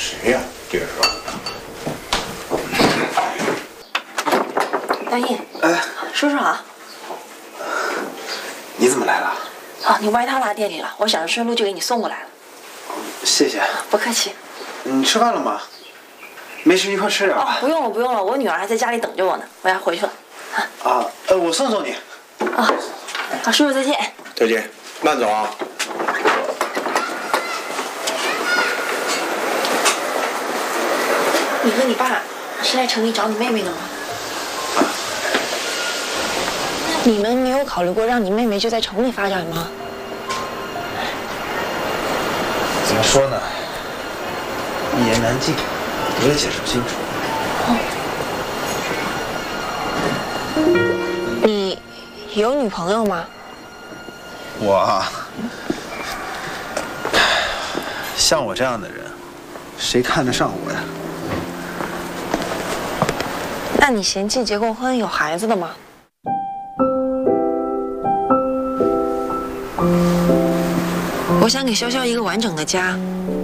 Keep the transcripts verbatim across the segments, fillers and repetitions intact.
谁呀？这个时候。 大印， 哎， 叔叔好。 你怎么来了？ 啊，你外套落店里了，我想着顺路就给你送过来了。 谢谢。 不客气。 你吃饭了吗？没吃一块吃点吧。 哦，不用了不用了，我女儿还在家里等着我呢，我要回去了。啊。 啊，呃，我送送你。 啊，好，叔叔再见。 再见，慢走啊。 你和你爸是来城里找你妹妹的吗？你们没有考虑过让你妹妹就在城里发展吗？ 怎么说呢？一言难尽，我也解释不清楚。 哦、你有女朋友吗？ 我啊，像我这样的人，谁看得上我呀？ 那你嫌弃结过婚有孩子的吗？我想给潇潇一个完整的家。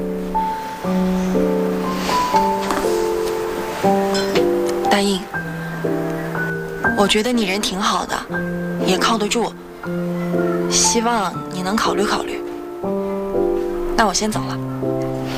大印，我觉得你人挺好的，也靠得住，希望你能考虑考虑。那我先走了。